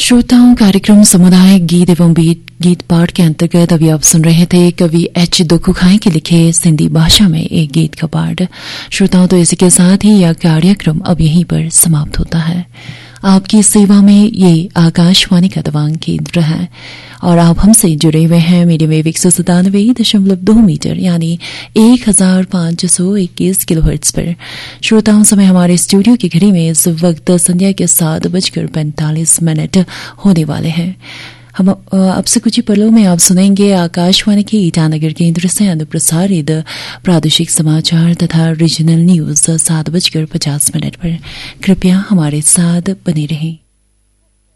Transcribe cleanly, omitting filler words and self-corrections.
श्रोताओं, कार्यक्रम सामुदायिक गीत एवं गीत पाठ के अंतर्गत अभी आप सुन रहे थे कवि एच दुखुखाई के लिखे सिंधी भाषा में एक गीत का पाठ। श्रोताओं, तो इसी के साथ ही यह कार्यक्रम अब यहीं पर समाप्त होता है। आपकी सेवा में ये आकाशवाणी का दवांग केंद्र है और आप हमसे जुड़े हुए हैं मीडियम वेव 197.2 मीटर यानी 1521 किलोहर्ट्ज पर। श्रोताओं, समय हमारे स्टूडियो की घड़ी में इस वक्त संध्या के 7:45 होने वाले हैं। हम अब से कुछ ही पलों में आप सुनेंगे आकाशवाणी के ईटानगर केंद्र से अनुप्रसारित प्रादेशिक समाचार तथा रीजनल न्यूज 7:50 पर। कृपया हमारे साथ बने रहें।